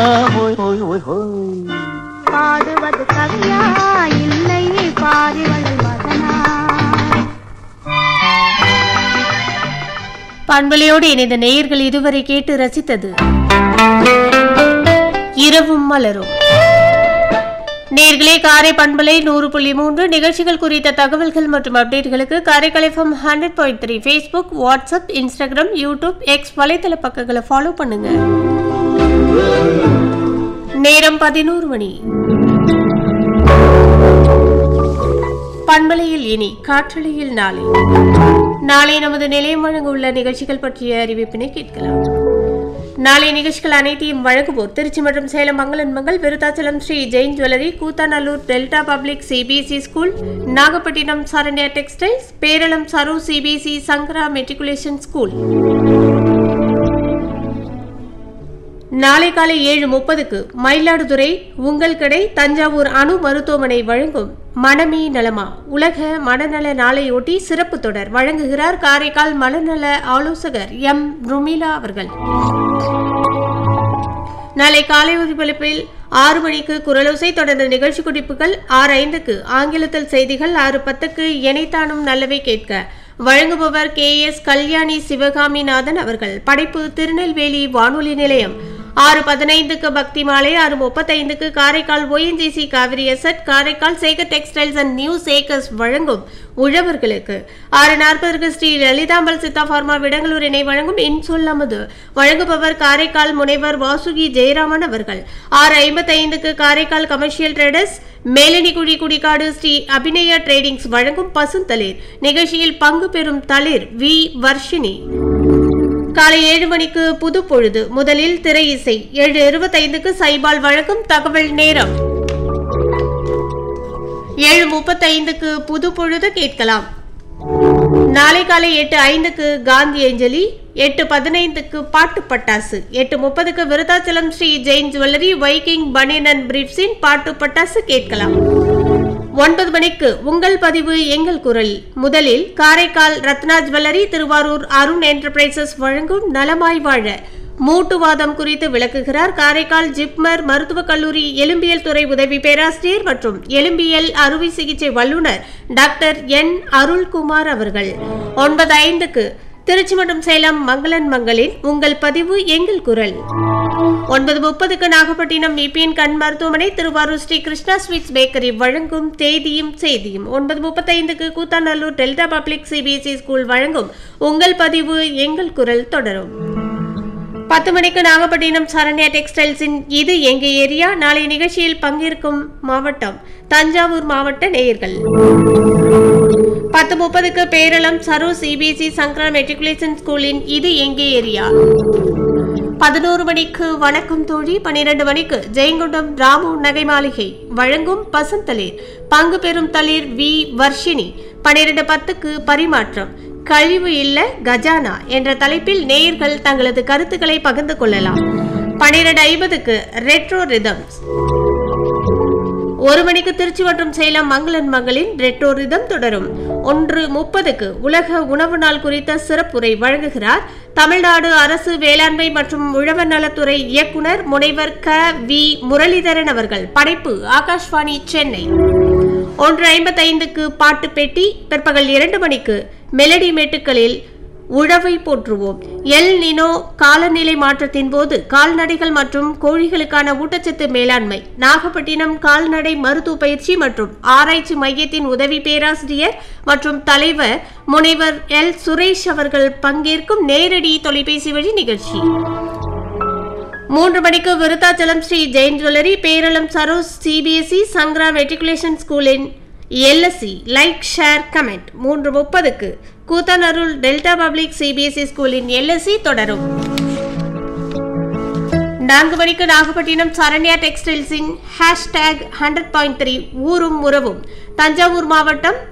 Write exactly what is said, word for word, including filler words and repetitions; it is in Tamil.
பாடுவது கவியா இல்லை பாரிவள் மதனா. பண்பலையோடு இணைந்த நேயர்கள் இதுவரை கேட்டு ரசித்தது இரவும் மலரும். நேயர்களே, காரை பண்பலை நூறு புள்ளி மூன்று நிகழ்ச்சிகள் குறித்த தகவல்கள் மற்றும் அப்டேட்களுக்கு Karaikal FM hundred point three Facebook, WhatsApp, Instagram, YouTube, X வலைத்தள பக்கங்களை ஃபாலோ பண்ணுங்க. நேரம் பதினோரு மணி. பண்பலையில் இனி காற்றலையில் நாளை நாளை நமது நிலையம் வழங்க உள்ள நிகழ்ச்சிகள் பற்றிய அறிவிப்பினை கேட்கலாம். நாளை நிகழ்ச்சிகள் அனைத்தையும் வழங்குவோர் திருச்சி மற்றும் சேலம் மங்களன் Mangal, Virudhachalam Sri Jain jewellery, Koothanallur delta public CBSE school, Nagapattinam Saranya textiles, Peralam சரு சிபிஎஸ்இ சங்கரா மெட்ரிகுலேஷன் ஸ்கூல். நாளை காலை ஏழு முப்பதுக்கு மயிலாடுதுறை உங்கள் கடை தஞ்சாவூர் அணு மருத்துவமனை வழங்கும் மனமே நலமா உலக மனநல நாளையொட்டி சிறப்பு தொடர் வழங்குகிறார் காரைக்கால் மனநல ஆலோசகர் எம் ருமிலா அவர்கள். நாளை காலை ஒலிபரப்பில் ஆறு மணிக்கு குரலோசை, தொடர்ந்த நிகழ்ச்சி குறிப்புகள், ஆறு ஐந்துக்கு ஆங்கிலத்தில் செய்திகள், ஆறு பத்துக்கு எனைத்தானும் நல்லவை கேட்க வழங்குபவர் கே எஸ் கல்யாணி சிவகாமிநாதன் அவர்கள். படைப்பு திருநெல்வேலி வானொலி நிலையம். ஆறு பதினைந்துக்கு பக்தி மாலை, ஆறு முப்பத்தைந்துக்கு Karaikal ONGC Kaveri zed, Karaikal Sekar textiles and new Sekar's வழங்கும் உழவர்களுக்கு. ஆறு நாற்பதற்கு ஸ்ரீ லலிதாம்பல் சித்தா பார்மா விடங்களூர் இணை வழங்கும் இன்சொல்லமுது வழங்குபவர் காரைக்கால் முனைவர் வாசுகி ஜெயராமன் அவர்கள். ஆறு ஐம்பத்தைந்துக்கு Karaikal commercial traders Melanikudi Kudikadu Sri Abhinaya tradings வழங்கும் பசுந்தளிர் நிகழ்ச்சியில் பங்கு பெறும் தளிர் வி வர்ஷினி. காலை ஏழு மணிக்கு புது பொழுது, முதலில் திரை இசை. ஏழு இருபத்தைந்துக்கு சைபால் வழங்கும் தகவல் நேரம். ஏழு முப்பத்தைந்துக்கு புது பொழுது கேட்கலாம். நாளை காலை எட்டு ஐந்துக்கு காந்தி அஞ்சலி, எட்டு பதினைந்துக்கு பாட்டு பட்டாசு, எட்டு முப்பதுக்கு விருத்தாச்சலம் ஸ்ரீ ஜெயின் ஜுவல்லரி வைக்கிங் பனியன் அண்ட் பிரீப்ஸின் பாட்டு பட்டாசு கேட்கலாம். ஒன்பது மணிக்கு உங்கள் பதிவு எங்கள் குரல். முதலில் காரைக்கால் ரத்னா ஜுவல்லரி, திருவாரூர் அருண் என்டர்பிரைசஸ் வழங்கும் நலமாய் வாழ மூட்டுவாதம் குறித்து விளக்குகிறார் காரைக்கால் ஜிப்மர் மருத்துவக் கல்லூரி எலும்பியல் துறை உதவி பேராசிரியர் மற்றும் எலும்பியல் அறுவை சிகிச்சை வல்லுநர் டாக்டர் என் அருள்குமார் அவர்கள். ஒன்பது ஐந்துக்கு திருச்சி மற்றும் சேலம் மங்களன் மங்களின் உங்கள் பதிவு எங்கள் குரல். ஒன்பது முப்பதுக்கு நாகப்பட்டினம் இபிஎன் கண் மருத்துவமனை, திருவாரூர் ஸ்ரீ கிருஷ்ணா ஸ்வீட்ஸ் பேக்கரி வழங்கும் தேதியும் செய்தியும். ஒன்பது முப்பத்தைந்துக்கு Koothanallur delta public CBSE school வழங்கும் உங்கள் பதிவு எங்கள் குரல் தொடரும். பத்து மணிக்கு நாகப்பட்டினம் சரண்யா டெக்ஸ்டைல்ஸின் இது எங்க ஏரியா. நாளை நிகழ்ச்சியில் பங்கேற்கும் மாவட்டம் தஞ்சாவூர் மாவட்ட நேயர்கள். பத்து முப்பதுக்கு பேரளம் சரு சிபிஎஸ்இ சங்கரா மெட்ரிகுலேஷன் ஸ்கூலின் இது எங்கே ஏரியா. பதினோரு மணிக்கு வணக்கம் தோழி. பன்னிரண்டு மணிக்கு ஜெயங்கொண்டம் ராமு நகை மாளிகை வழங்கும் பசுந்தளிர் பங்கு பெறும் தளிர் வி வர்ஷினி. பன்னிரண்டு பத்துக்கு பரிமாற்றம் கழிவு இல்ல கஜானா என்ற தலைப்பில் நேயர்கள் தங்களது கருத்துக்களை பகிர்ந்து கொள்ளலாம். பன்னிரண்டு ஐம்பதுக்கு ரெட்ரோ ரிதம்ஸ். ஒரு மணிக்கு திருச்சி மற்றும் சேலம் மங்களன் மங்களின் ரெட்ரோ ரிதம் தொடரும். ஒன்று முப்பதுக்கு உலக உணவு நாள் குறித்த சிறப்புரை வழங்குகிறார் தமிழ்நாடு அரசு வேளாண்மை மற்றும் உழவர் நலத்துறை இயக்குனர் முனைவர் க வி முரளிதரன் அவர்கள். படைப்பு ஆகாஷ்வாணி சென்னை. ஒன்று ஐம்பத்தைந்துக்கு பாட்டு பெட்டி. பிற்பகல் இரண்டு மணிக்கு மெலடி மேட்டுக்களில் உழவை போற்றுவோம். எல் நினோ காலநிலை மாற்றத்தின் போது கால்நடைகள் மற்றும் கோழிகளுக்கான ஊட்டச்சத்து மேலாண்மை, நாகப்பட்டினம் கால்நடை மருத்துவ பயிற்சி மற்றும் ஆராய்ச்சி மையத்தின் உதவி பேராசிரியர் மற்றும் தலைவர் முனைவர் எல் சுரேஷ் அவர்கள் பங்கேற்கும் நேரடி தொலைபேசி வழி நிகழ்ச்சி. மூன்று மணிக்கு விருத்தாச்சலம் ஸ்ரீ ஜெயின் ஜுவல்லரி, பேரளம் சரோஸ் சிபிஎஸ்இ சங்கரா matriculation ஸ்கூலின் LSC like share comment. மூன்று முப்பதுக்கு Koothanallur delta public CBSE ஸ்கூலின் LSC தொடரும். நான்கு மணிக்கு நாகப்பட்டினம் சரண்யா டெக்ஸ்டைல்ஸின் ஹேஷ்டேக் ஹண்ட்ரட் பாயிண்ட் த்ரீ ஊரும் உறவும். தஞ்சாவூர் மாவட்டம்